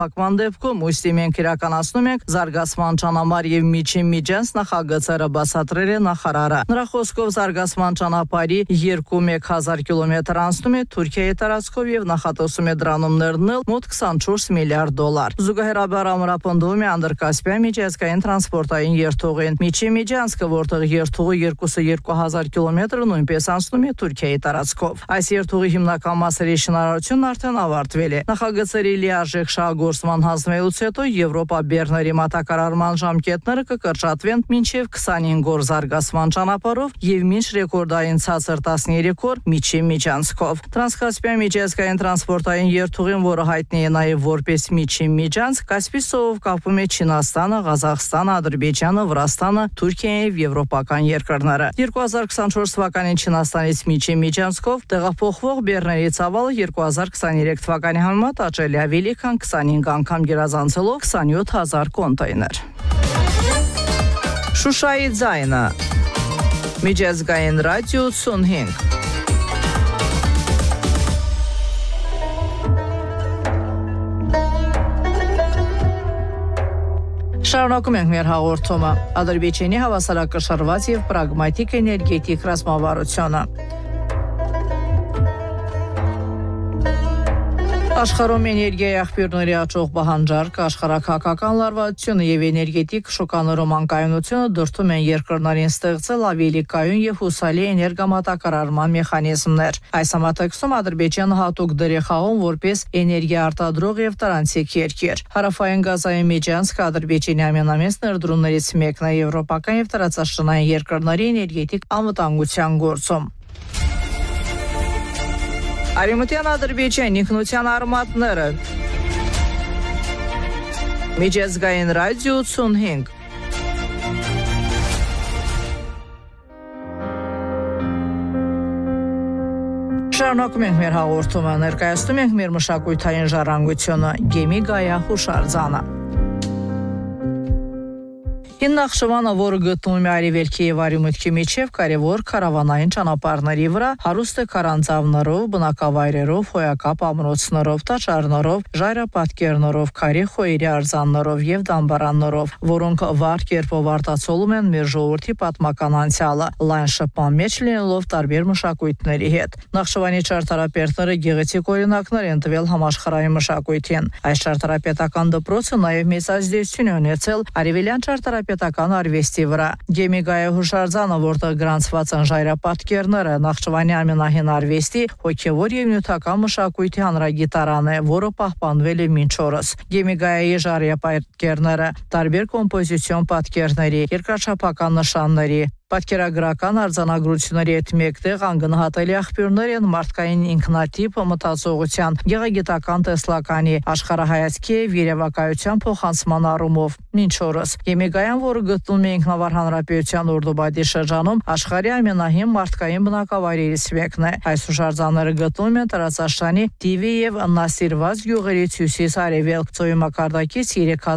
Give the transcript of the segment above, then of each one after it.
Ակման դեպքում ուստի մենք իրականացնում ենք զարգացման ճանապարհ եւ միջին միջանց նախագծերը բացատրել է նախարարը։ Նրա խոսքով զարգացման ճանապարհի 2-1000 կիլոմետր անցնում է Թուրքիայի տարածքով եւ նախատեսում է դրանում ներդնել մոտ 24 միլիարդ դոլար։ Զուգահեռաբար ամրապնդվում է Անդրկասպյան միջազգային տրանսպորտային երթուղին։ Միջին միջանցքը, որտեղ երթուղի 2000 կիլոմետրը նույնպես անցնում է Թուրքիայի տարածքով։ Այս երթուղի հիմնական մասերի շինարարությունն արդեն ավարտվել է։ Նախագծերի լիարժեք շահագործման հանձնվելուց հետո Եվրոպա-Բեռների մատակարարման ժամկետները կկրճատվեն մինչև 25 օր զարգացման ճանապարհով եւ մինչ ռեկորդային ցածր 13 օր միջին միջանցքով։ Տրանսկասպյան միջազգային տրանսպորտային երթուղին, որը հայտնի է նաեւ որպես միջին միջանցք, Կասպից ծովով կապում է Չինաստանը, Ղազախստանը, Ադրբեջանը, Վրաստանը, Թուրքիան եւ եվրոպական երկրները։ 2024 թվականին Չինաստանից միջին միջանցքով տեղափոխվող բեռների ծավալը 2023 թվականի համեմատ աճել է ավելի քան 25 անգամ, գերազանցելով 27000 կոնտեյներ։ Շուշայի ձայնը։ Միջազգային ռադիո 85։ Շարունակում ենք մեր հաղորդումը։ Ադրբեջանի հավասարակշռված եւ պրագմատիկ էներգետիկ ռազմավարությունը։ Աշխարհում էներգիայի աղբյուրների աճող պահանջարկը, աշխարհակահաղական լարվածությունը եւ էներգետիկ շոկաներում անկայունությունը դրդում են երկրներին ստեղծել ավելի կայուն եւ հուսալի էներգամատակարարման մեխանիզմներ։ Այս համատեքստում Ադրբեջանը հատուկ դեր է խաղում որպես էներգիա արտադրող եւ տարանցիկ երկիր։ Հարավային Գազայի միջանցքը Ադրբեջանի ամենամեծ ներդրումներից մեկն է եվրոպական եւ տարածաշրջանային երկրների էներգետիկ անվտանգության գործում։ Արևմտյան Ադրբեջան ինքնության արմատները։ Միջազգային ռադիո 85։ Շարունակում ենք մեր հաղորդումը, ներկայացնում ենք մեր մշակութային ժառանգությունը՝ Գեմի Գայա հուշարձանը։ Հին Նախճիվանը, որը գտնվում է արևելքի եւ արևմուտքի միջև կարևոր կարավանային ճանապարհների վրա, հարուստ է քարանձավներով, բնակավայրերով, հոյակապ ամրոցներով, տաճարներով, ժայռապատկերներով, քարի խոյերի արձաններով եւ դամբարաններով, որոնք վառ կերպով արտացոլում են մեր ժողովրդի պատմական անցյալը, լայն շփման մեջ լինելով տարբեր մշակույթների հետ։ Նախճիվանի ճարտարապետները գեղեցիկ օրինակներ են տվել համաշխարհային մշակույթին։ Այս ճարտարապետական դպրոցը նաեւ մեծ ազդեցություն է ունեցել արևելյան ճարտարապետական արվեստի վրա։ Գեմի Գայա հուշարձանը, որտեղ գրանցված են ժայռապատկերները, Նախճիվանի ամենահին արվեստի, հոգևոր եւ նյութական մշակույթի հանրագիտարան է, որը պահպանվել է մինչ օրս։ Գեմի Գայայի ժայռապատկերները տարբեր կոմպոզիցիոն պատկերների, երկրաչափական նշանների, պատկերագրական արձանագրությունների հետ մեկտեղ անգնահատելի աղբյուրներ են մարդկային ինքնատիպ մտածողության, գեղագիտական տեսլականի, աշխարհայացքի եւ երևակայության փոխանցման առումով մինչ օրս։ Գեմի Գայան, որը գտնվում է Ինքնավար Հանրապետության Օրդոբադի շրջանում, աշխարհի ամենահին մարդկային բնակավայրերից մեկն է։ Այս հուշարձանները գտնվում են տարածաշրջանի Տիվի եւ Նասիրվազ գյուղերից հյուսիս-արևելք ծովի մակարդակից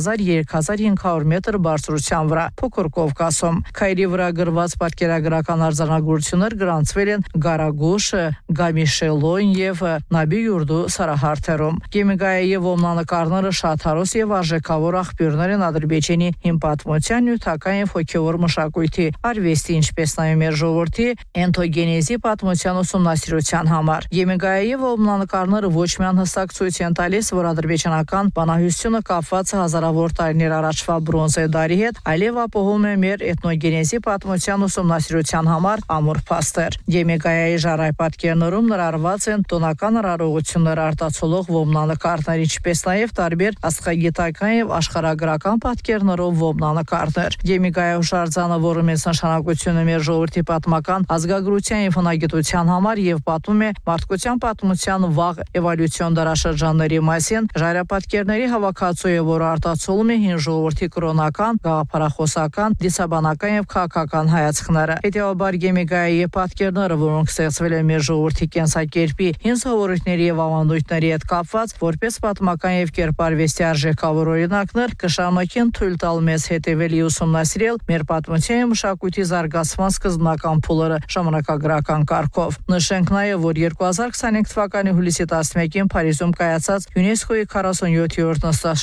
3000-3500 մետր բարձրության վրա, Փոքր Կովկասում։ Քայլի վրա գրված պատկերագրական արձանագրություններ գրանցվել են Գարագուշ, Գամիշելոն եւ Նաբիյուրդու սարահարթերում։ Գեմի Գայայի եւ ոմնանկարները շատ հարուստ եւ արժեքավոր աղբյուրներ են Ադրբեջանի հին պատմության, նյութական եւ հոգեվոր մշակույթի, արվեստի, ինչպես նաեւ մեր ժողովրդի էնթոգենեզի պատմության ուսումնասիրության համար։ Գեմի Գայայի եւ ոմնանկարները ոչ միայն հստակ ցույց են տալիս, որ ադրբեջանական բանահյուսությունը կապված է հազարավոր տարիներ առաջվա բրոնզե դարի հետ, այլև ապահովում է մեր էթնոգենեզի պատմության ուսումնասիրության համար ամուր փաստեր։ Գեմի Գայայի ժայռապատկերներում ներառված են տոնական արարողություններ արտացոլող ոմնանկարներ, ինչպես նաեւ տարբեր աստղագիտական եւ աշխարհագրական պատկերներով ոմնանկարներ։ Գեմի Գայա հուշարձանը, որը մեծ նշանակություն է մեր ժողովրդի պատմական ազգագրության եւ հնագիտության համար եւ պատմում է մարդկության պատմության վաղ էվոլյուցիոն դարաշրջանների մասին, ժայռապատկերների հավաքածու է, որը արտացոլում է հին ժողովրդի կրոնական, գաղափարախոսական, դիցաբանական եւ քաղաքական հայացքները։ Հետևաբար Գեմի Գայայի պատկերները, որոնք ստեղծվել են մեր ժողովրդի կենսակերպի, հին սովորույթների եւ ավանդույթների հետ կապված, որպես պատմական եւ կերպարվեստի արժեքավոր օրինակներ, կշարունակեն են թույլ տալ մեզ հետևել ուսումնասիրել մեր պատմության մշակույթի զարգացման սկզբնական փուլերը ժամանակագրական կարգով։ Նշենք նաև, որ 2025 թվականի հուլիսի 11-ին Փարիզում կայացած ՅՈՒՆԵՍԿՕ-ի 47-րդ